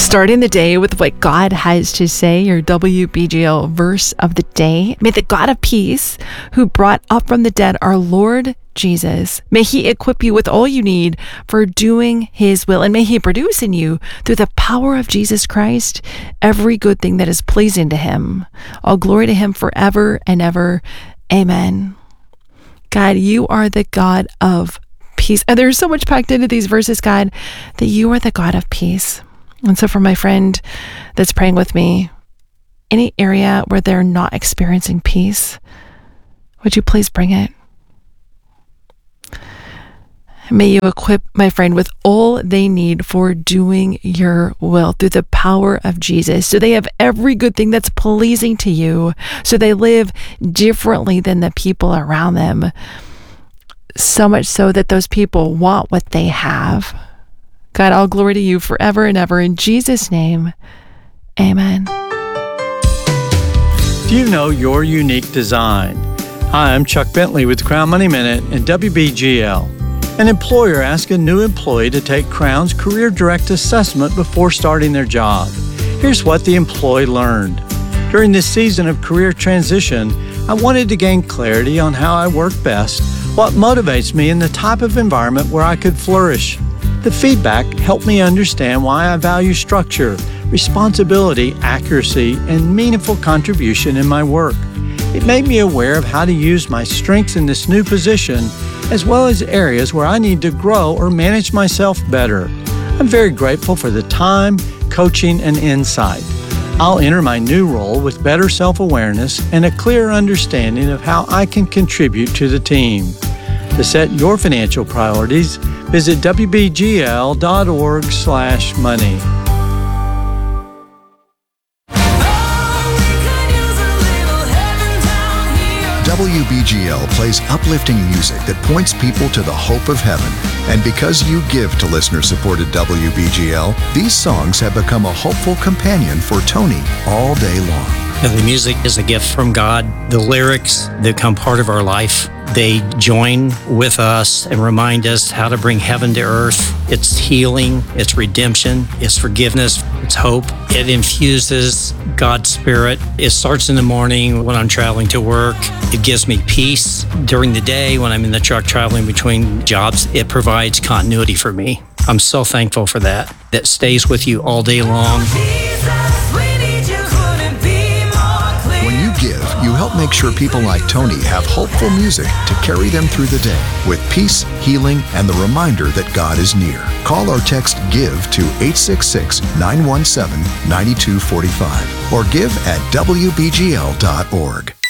Starting the day with what God has to say, your WBGL verse of the day. May the God of peace, who brought up from the dead our Lord Jesus, may he equip you with all you need for doing his will, and may he produce in you, through the power of Jesus Christ, every good thing that is pleasing to him. All glory to him forever and ever. Amen. God, you are the God of peace. And there's so much packed into these verses, God, that you are the God of peace. And so for my friend that's praying with me, any area where they're not experiencing peace, would you please bring it? May you equip my friend with all they need for doing your will through the power of Jesus, so they have every good thing that's pleasing to you, so they live differently than the people around them, so much so that those people want what they have. God, all glory to you forever and ever. In Jesus' name, amen. Do you know your unique design? Hi, I'm Chuck Bentley with Crown Money Minute and WBGL. An employer asked a new employee to take Crown's Career Direct Assessment before starting their job. Here's what the employee learned. During this season of career transition, I wanted to gain clarity on how I work best, what motivates me, and the type of environment where I could flourish. The feedback helped me understand why I value structure, responsibility, accuracy, and meaningful contribution in my work. It made me aware of how to use my strengths in this new position, as well as areas where I need to grow or manage myself better. I'm very grateful for the time, coaching, and insight. I'll enter my new role with better self-awareness and a clear understanding of how I can contribute to the team. To set your financial priorities, visit wbgl.org/money. WBGL plays uplifting music that points people to the hope of heaven. And because you give to listener-supported WBGL, these songs have become a hopeful companion for Tony all day long. The music is a gift from God. The lyrics become part of our life. They join with us and remind us how to bring heaven to earth. It's healing, it's redemption, it's forgiveness, it's hope. It infuses God's Spirit. It starts in the morning when I'm traveling to work. It gives me peace during the day when I'm in the truck traveling between jobs. It provides continuity for me. I'm so thankful for that. That stays with you all day long. When you give, you help make sure people like Tony have hopeful music to carry them through the day with peace, healing, and the reminder that God is near. Call or text GIVE to 866-917-9245 or give at WBGL.org.